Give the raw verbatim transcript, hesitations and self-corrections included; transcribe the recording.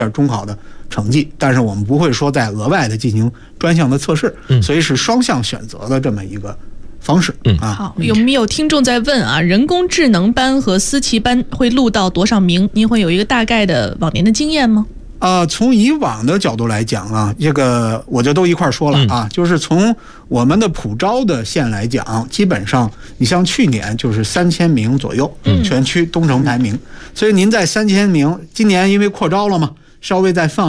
中考的成绩，但是我们不会说再额外的进行专项的测试， 嗯、 所以是双向选择的这么一个方式。 嗯啊， 好，有没有听众在问啊？人工智能班和思齐班会录到多少名？您会有一个大概的往年的经验吗？ 啊、呃，从以往的角度来讲啊，这个我就都一块说了啊，嗯、就是从我们的普招的线来讲，基本上你像去年就是三千名左右，嗯，全区东城排名，所以您在三千名，今年因为扩招了嘛，稍微再放。